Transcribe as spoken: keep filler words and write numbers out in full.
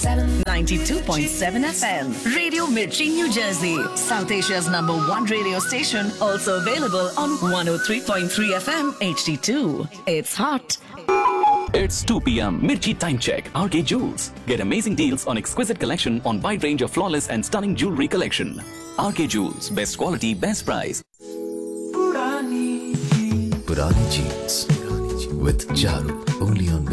seven. ninety-two point seven F M. Radio Mirchi, New Jersey. South Asia's number one radio station. Also available on one oh three point three F M H D two. It's hot. It's two p.m. Mirchi Time Check. R K Jewels. Get amazing deals on exquisite collection on wide range of flawless and stunning jewelry collection. R K Jewels. Best quality, best price. Purani Jeans with Charu. Only on